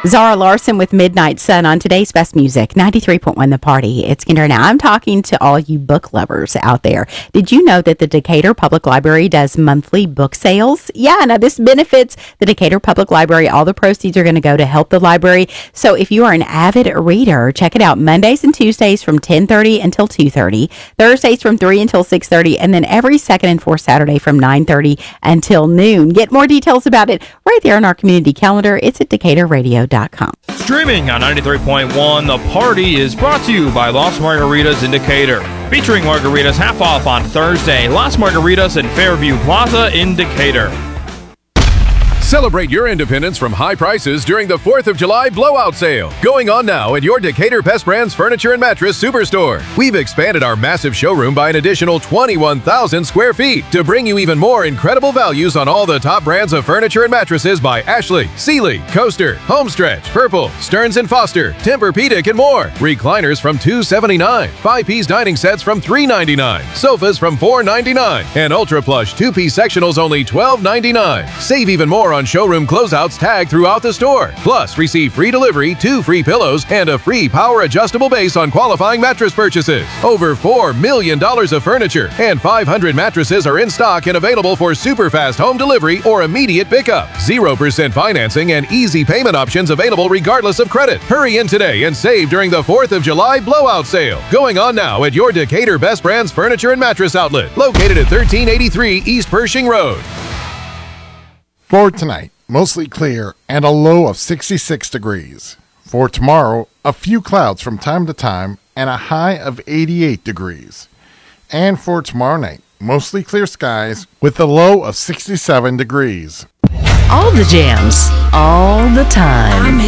Zara Larson with Midnight Sun on today's Best Music, 93.1 The Party. It's Kendra. Now, I'm talking to all you book lovers out there. Did you know that the Decatur Public Library does monthly book sales? Yeah, now this benefits the Decatur Public Library. All the proceeds are going to go to help the library. So if you are an avid reader, check it out. Mondays and Tuesdays from 10:30 until 2:30, Thursdays from 3 until 6:30, and then every second and fourth Saturday from 9:30 until noon. Get more details about it right there on our community calendar. It's at DecaturRadio.com. Streaming on 93.1, The Party is brought to you by Los Margaritas in Decatur. Featuring margaritas half off on Thursday. Los Margaritas in Fairview Plaza in Decatur. Celebrate your independence from high prices during the 4th of July blowout sale. Going on now at your Decatur Best Brands Furniture and Mattress Superstore. We've expanded our massive showroom by an additional 21,000 square feet to bring you even more incredible values on all the top brands of furniture and mattresses by Ashley, Sealy, Coaster, Homestretch, Purple, Stearns & Foster, Tempur-Pedic, and more. Recliners from $279, 5-piece dining sets from $399, sofas from $499, and Ultra Plush 2-piece sectionals only $12.99. Save even more on showroom closeouts tagged throughout the store. Plus, receive free delivery, 2 free pillows, and a free power adjustable base on qualifying mattress purchases. Over $4 million of furniture and 500 mattresses are in stock and available for super fast home delivery or immediate pickup. 0% financing and easy payment options available regardless of credit. Hurry in today and save during the 4th of July blowout sale. Going on now at your Decatur Best Brands Furniture and Mattress Outlet, located at 1383 East Pershing Road. For tonight, mostly clear and a low of 66 degrees. For tomorrow, a few clouds from time to time and a high of 88 degrees. And for tomorrow night, mostly clear skies with a low of 67 degrees. All the jams, all the time.